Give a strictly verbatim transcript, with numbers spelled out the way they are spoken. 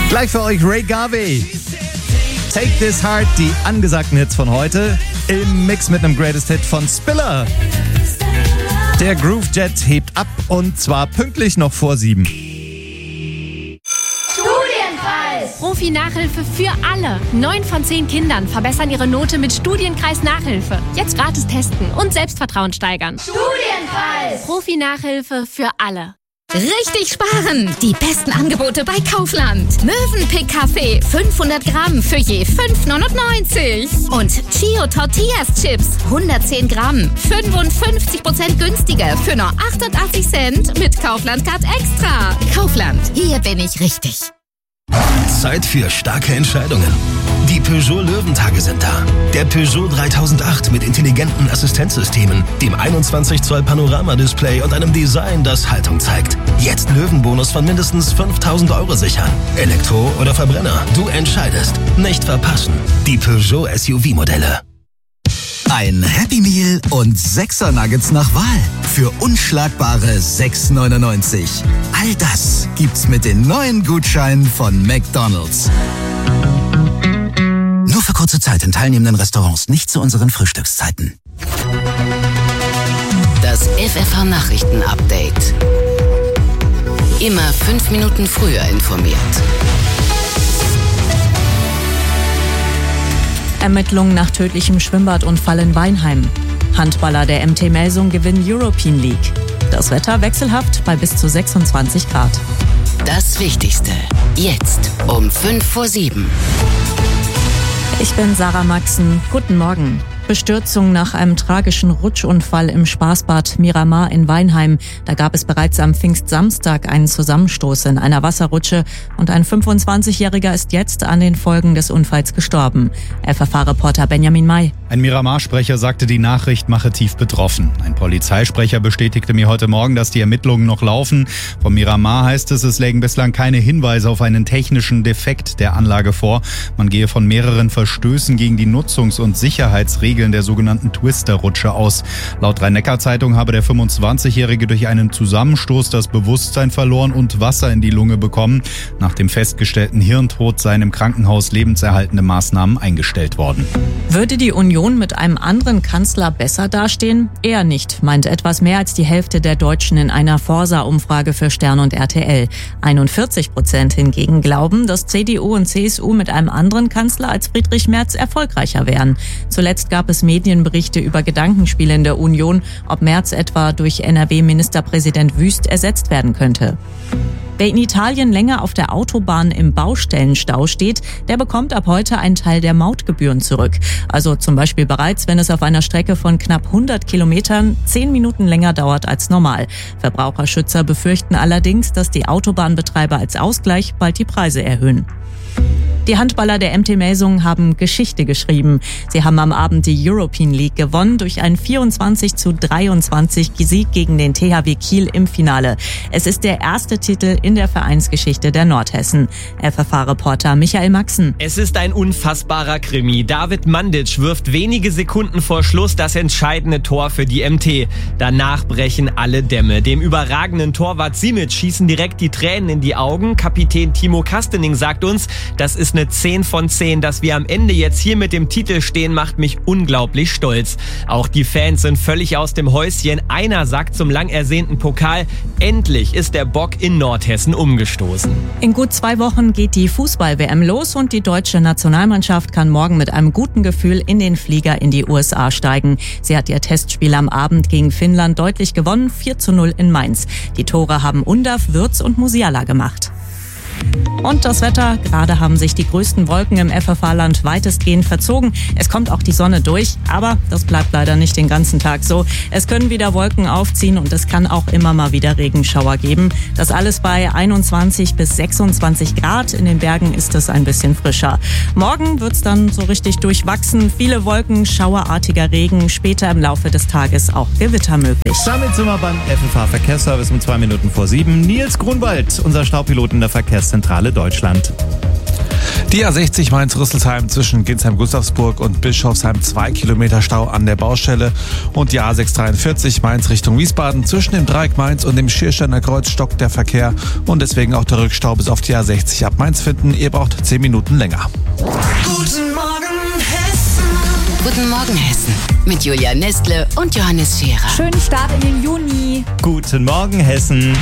Gleich für euch Ray Garvey. Take This Heart, die angesagten Hits von heute, im Mix mit einem Greatest Hit von Spiller. Der Groove Jet hebt ab und zwar pünktlich noch vor sieben. Studienkreis! Profi-Nachhilfe für alle. Neun von zehn Kindern verbessern ihre Note mit Studienkreis Nachhilfe. Jetzt gratis testen und Selbstvertrauen steigern. Studienkreis! Profi-Nachhilfe für alle. Richtig sparen! Die besten Angebote bei Kaufland. Mövenpick Kaffee fünfhundert Gramm für je fünf neunundneunzig. Und Chio Tortillas Chips hundertzehn Gramm, fünfundfünfzig Prozent günstiger für nur achtundachtzig Cent mit Kaufland Card Extra. Kaufland, hier bin ich richtig. Zeit für starke Entscheidungen. Die Peugeot Löwentage sind da. Der Peugeot dreitausendacht mit intelligenten Assistenzsystemen, dem einundzwanzig Zoll Panoramadisplay und einem Design, das Haltung zeigt. Jetzt Löwenbonus von mindestens fünftausend Euro sichern. Elektro oder Verbrenner, du entscheidest. Nicht verpassen. Die Peugeot S U V-Modelle. Ein Happy Meal und Sechser Nuggets nach Wahl für unschlagbare sechs neunundneunzig. All das gibt's mit den neuen Gutscheinen von McDonald's. Nur für kurze Zeit in teilnehmenden Restaurants, nicht zu unseren Frühstückszeiten. Das F F H-Nachrichten-Update. Immer fünf Minuten früher informiert. Ermittlungen nach tödlichem Schwimmbadunfall in Weinheim. Handballer der M T Melsung gewinnen European League. Das Wetter wechselhaft bei bis zu sechsundzwanzig Grad. Das Wichtigste jetzt um fünf vor sieben. Ich bin Sarah Maxen. Guten Morgen. Bestürzung nach einem tragischen Rutschunfall im Spaßbad Miramar in Weinheim. Da gab es bereits am Pfingstsamstag einen Zusammenstoß in einer Wasserrutsche und ein fünfundzwanzigjähriger ist jetzt an den Folgen des Unfalls gestorben. F F H-Reporter Benjamin May. Ein Miramar-Sprecher sagte, die Nachricht mache tief betroffen. Ein Polizeisprecher bestätigte mir heute Morgen, dass die Ermittlungen noch laufen. Vom Miramar heißt es, es lägen bislang keine Hinweise auf einen technischen Defekt der Anlage vor. Man gehe von mehreren Verstößen gegen die Nutzungs- und Sicherheitsregeln der sogenannten Twister-Rutsche aus. Laut Rhein-Neckar-Zeitung habe der fünfundzwanzigjährige durch einen Zusammenstoß das Bewusstsein verloren und Wasser in die Lunge bekommen. Nach dem festgestellten Hirntod seien im Krankenhaus lebenserhaltende Maßnahmen eingestellt worden. Würde die Union mit einem anderen Kanzler besser dastehen? Eher nicht, meint etwas mehr als die Hälfte der Deutschen in einer Forsa-Umfrage für Stern und R T L. einundvierzig Prozent hingegen glauben, dass C D U und C S U mit einem anderen Kanzler als Friedrich Merz erfolgreicher wären. Zuletzt gab es Medienberichte über Gedankenspiele in der Union, ob Merz etwa durch N R W-Ministerpräsident Wüst ersetzt werden könnte. Wer in Italien länger auf der Autobahn im Baustellenstau steht, der bekommt ab heute einen Teil der Mautgebühren zurück. Also zum Beispiel bereits, wenn es auf einer Strecke von knapp hundert Kilometern zehn Minuten länger dauert als normal. Verbraucherschützer befürchten allerdings, dass die Autobahnbetreiber als Ausgleich bald die Preise erhöhen. Die Handballer der M T Melsung haben Geschichte geschrieben. Sie haben am Abend die European League gewonnen durch einen vierundzwanzig zu dreiundzwanzig Sieg gegen den T H W Kiel im Finale. Es ist der erste Titel in der Vereinsgeschichte der Nordhessen. F F H-Reporter Michael Maxen. Es ist ein unfassbarer Krimi. David Mandic wirft wenige Sekunden vor Schluss das entscheidende Tor für die M T. Danach brechen alle Dämme. Dem überragenden Torwart Simic schießen direkt die Tränen in die Augen. Kapitän Timo Kastening sagt uns, das ist eine zehn von zehn. Dass wir am Ende jetzt hier mit dem Titel stehen, macht mich unglaublich stolz. Auch die Fans sind völlig aus dem Häuschen. Einer sagt zum lang ersehnten Pokal, endlich ist der Bock in Nordhessen umgestoßen. In gut zwei Wochen geht die Fußball-W M los und die deutsche Nationalmannschaft kann morgen mit einem guten Gefühl in den Flieger in die U S A steigen. Sie hat ihr Testspiel am Abend gegen Finnland deutlich gewonnen, vier zu null in Mainz. Die Tore haben Undav, Würz und Musiala gemacht. Und das Wetter, gerade haben sich die größten Wolken im F F H-Land weitestgehend verzogen. Es kommt auch die Sonne durch, aber das bleibt leider nicht den ganzen Tag so. Es können wieder Wolken aufziehen und es kann auch immer mal wieder Regenschauer geben. Das alles bei einundzwanzig bis sechsundzwanzig Grad. In den Bergen ist es ein bisschen frischer. Morgen wird's dann so richtig durchwachsen. Viele Wolken, schauerartiger Regen, später im Laufe des Tages auch Gewitter möglich. Damit sind wir beim F F H-Verkehrsservice um zwei Minuten vor sieben. Nils Grunwald, unser Staupilot in der Verkehrszentrale Deutschland. Die A sechzig Mainz-Rüsselsheim zwischen Ginsheim-Gustavsburg und Bischofsheim, zwei Kilometer Stau an der Baustelle. Und die A sechshundertdreiundvierzig Mainz Richtung Wiesbaden zwischen dem Dreieck Mainz und dem Schiersteiner Kreuz stockt der Verkehr und deswegen auch der Rückstau bis auf die A sechzig ab Mainz finden. Ihr braucht zehn Minuten länger. Guten Morgen, Hessen. Guten Morgen, Hessen. Mit Julia Nestle und Johannes Scherer. Schönen Start in den Juni. Guten Morgen, Hessen.